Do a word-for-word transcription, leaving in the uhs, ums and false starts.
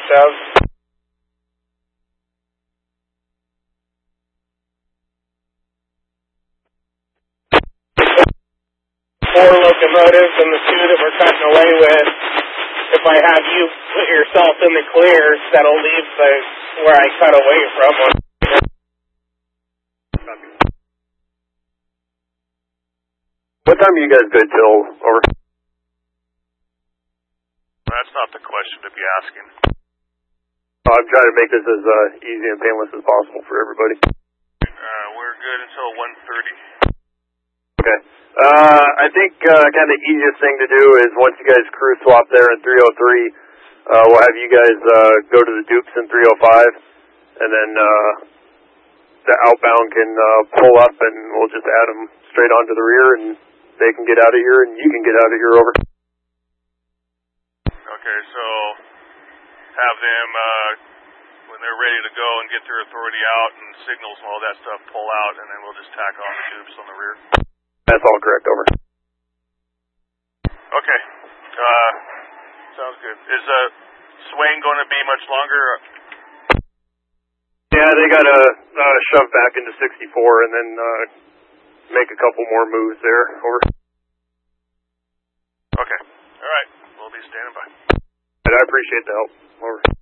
Chev. Four locomotives and the two that we're cutting away with. If I have you put yourself in the clear, that'll leave the where I cut away from. What time are you guys good till? Over. That's not the question to be asking. I'm trying to make this as uh, easy and painless as possible for everybody. Uh, we're good until one thirty. Okay. Uh, I think uh, kind of the easiest thing to do is once you guys crew swap there in three oh three, uh, we'll have you guys uh, go to the Dukes in three oh five, and then uh, the outbound can uh, pull up, and we'll just add them straight onto the rear, and they can get out of here, and you can get out of here. Over. Okay, so have them, uh, when they're ready to go and get their authority out and signals and all that stuff, pull out, and then we'll just tack on the tubes on the rear. That's all correct. Over. Okay. Uh, sounds good. Is uh, Swain going to be much longer? Yeah, they got to uh, shove back into sixty-four and then uh, make a couple more moves there. Over. Okay. All right. We'll be standing by. And I appreciate the help. Over.